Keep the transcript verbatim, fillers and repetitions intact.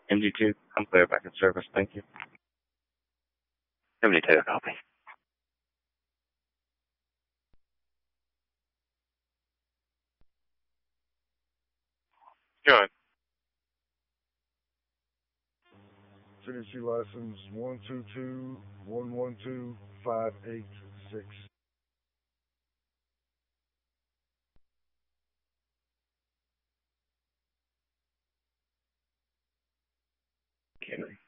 M G two, I'm clear back in service. Thank you. seventy-two, copy. Good. C D C license one two two one one two five eight six. Henry.